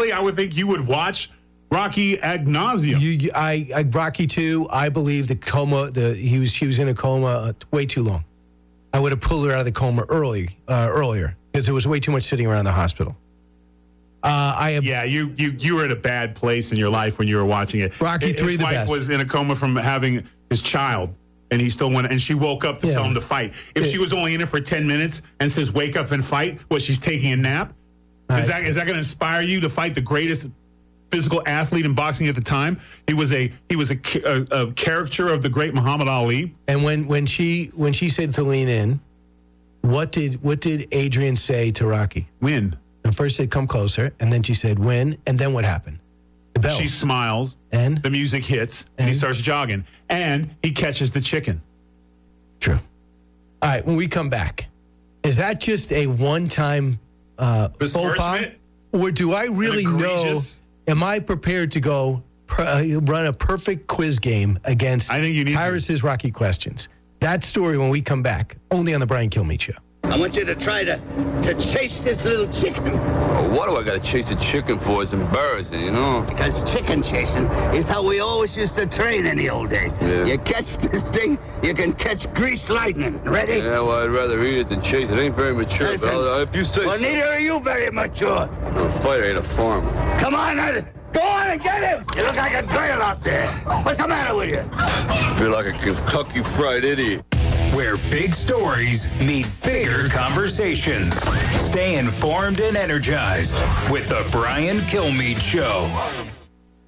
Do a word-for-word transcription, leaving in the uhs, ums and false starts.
normally I would think you would watch Rocky ad nauseum. You, you, I, I, Rocky two, I believe the coma, the he was she was in a coma uh, way too long. I would have pulled her out of the coma early, uh, earlier, because there was way too much sitting around the hospital. Uh, I have, yeah, you, you you were at a bad place in your life when you were watching it. Rocky his three, the wife best. was in a coma from having his child, and he still went. And she woke up to Yeah. tell him to fight. If Yeah. she was only in it for ten minutes and says "wake up and fight," well, she's taking a nap. Right. Is that is that going to inspire you to fight the greatest physical athlete in boxing at the time? He was a he was a, a, a caricature of the great Muhammad Ali. And when, when she when she said to lean in, what did what did Adrian say to Rocky? Win. And first said, come closer. And then she said, win. And then what happened? The bell. She smiles. And? The music hits. And, and he starts jogging. And he catches the chicken. True. All right, when we come back, is that just a one-time uh, faux pas? Disbursement? Or do I really know, egregious- am I prepared to go pr- uh, run a perfect quiz game against I think you need to. Tyrus's Rocky Questions? That story when we come back, only on the Brian Kilmeade Show. I want you to try to, to chase this little chicken. Well, what do I gotta chase a chicken for? It's embarrassing, you know? Because chicken chasing is how we always used to train in the old days. Yeah. You catch this thing, you can catch grease lightning. Ready? Yeah, well, I'd rather eat it than chase it. It ain't very mature, Listen, but I'll, if you say well, so. neither are you very mature. I'm a fighter, ain't a farmer. Come on, Ed. Go on and get him. You look like a girl out there. What's the matter with you? I feel like a Kentucky Fried Idiot. Where big stories meet bigger conversations. Stay informed and energized with the Brian Kilmeade Show.